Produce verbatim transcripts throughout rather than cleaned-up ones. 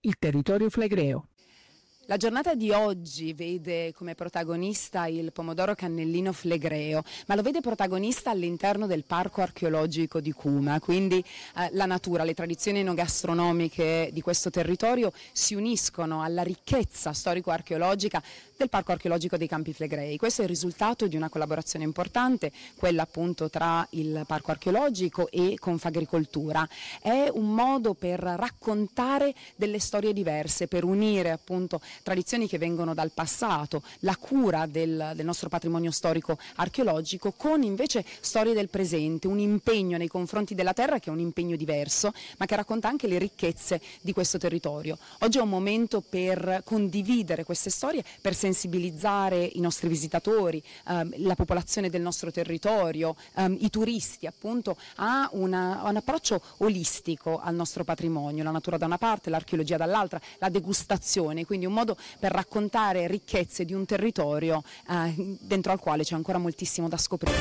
il territorio flegreo. La giornata di oggi vede come protagonista il pomodoro cannellino flegreo, ma lo vede protagonista all'interno del parco archeologico di Cuma, quindi eh, la natura, le tradizioni enogastronomiche di questo territorio si uniscono alla ricchezza storico-archeologica del parco archeologico dei Campi Flegrei. Questo è il risultato di una collaborazione importante, quella appunto tra il parco archeologico e Confagricoltura. È un modo per raccontare delle storie diverse, per unire appunto tradizioni che vengono dal passato, la cura del, del nostro patrimonio storico archeologico con invece storie del presente, un impegno nei confronti della terra che è un impegno diverso ma che racconta anche le ricchezze di questo territorio. Oggi è un momento per condividere queste storie, per sensibilizzare i nostri visitatori, ehm, la popolazione del nostro territorio, ehm, i turisti appunto a, una, a un approccio olistico al nostro patrimonio, la natura da una parte, l'archeologia dall'altra, la degustazione, quindi un modo per raccontare ricchezze di un territorio eh, dentro al quale c'è ancora moltissimo da scoprire.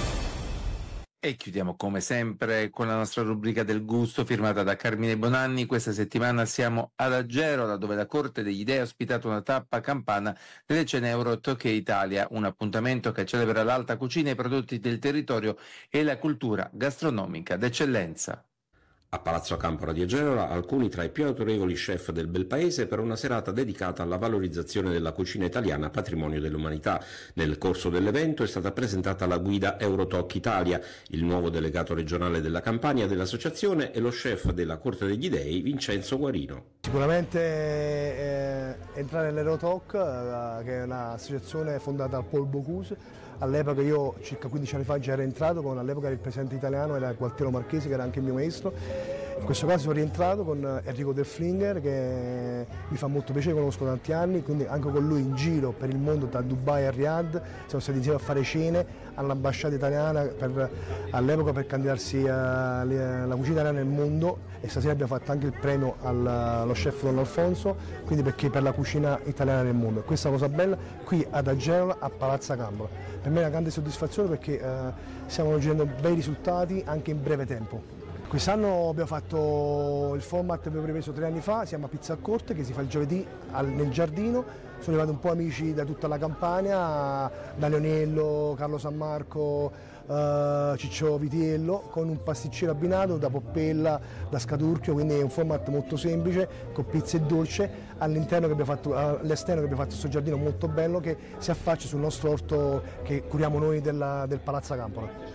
E chiudiamo come sempre con la nostra rubrica del gusto firmata da Carmine Bonanni. Questa settimana siamo ad Agerola, dove la Corte degli Dei ha ospitato una tappa campana delle cene Euro Tokyo Italia, un appuntamento che celebra l'alta cucina, i prodotti del territorio e la cultura gastronomica d'eccellenza. A Palazzo Campora di Agerola alcuni tra i più autorevoli chef del bel paese per una serata dedicata alla valorizzazione della cucina italiana, patrimonio dell'umanità. Nel corso dell'evento è stata presentata la guida Eurotoc Italia. Il nuovo delegato regionale della Campania dell'associazione è lo chef della Corte degli Dei, Vincenzo Guarino. Sicuramente eh, entrare nell'Eurotoc, eh, che è un'associazione fondata da Paul Bocuse. All'epoca io, circa quindici anni fa, già ero entrato, con all'epoca il presidente italiano era Gualtiero Marchesi, che era anche il mio maestro. In questo caso sono rientrato con Enrico Del Flinger, che mi fa molto piacere, conosco da tanti anni, quindi anche con lui in giro per il mondo, da Dubai a Riyadh, siamo stati insieme a fare cene all'ambasciata italiana per, all'epoca per candidarsi alla cucina italiana nel mondo, e stasera abbiamo fatto anche il premio al, allo chef Don Alfonso, quindi perché per la cucina italiana nel mondo. E questa è una cosa bella qui ad Agerola, a Palazzo Campora. Per me è una grande soddisfazione perché eh, stiamo raggiungendo bei risultati anche in breve tempo. Quest'anno abbiamo fatto il format che avevo ripreso tre anni fa, siamo a Pizza a Corte, che si fa il giovedì al, nel giardino. Sono arrivati un po' amici da tutta la Campania, da Leonello, Carlo San Marco, eh, Ciccio Vitiello, con un pasticcino abbinato da Poppella, da Scaturchio, quindi è un format molto semplice, con pizza e dolce, all'interno che abbiamo fatto, all'esterno che abbiamo fatto questo giardino molto bello che si affaccia sul nostro orto che curiamo noi della, del Palazzo Campora.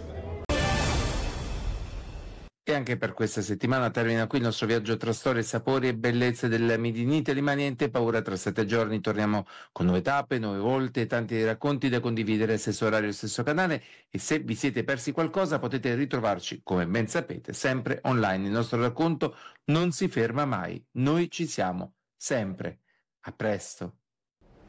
E anche per questa settimana termina qui il nostro viaggio tra storie, sapori e bellezze del Made in Italy, ma niente paura, tra sette giorni torniamo con nuove tappe, nuove volte e tanti racconti da condividere, stesso orario, stesso canale, e se vi siete persi qualcosa potete ritrovarci, come ben sapete, sempre online. Il nostro racconto non si ferma mai, noi ci siamo, sempre. A presto.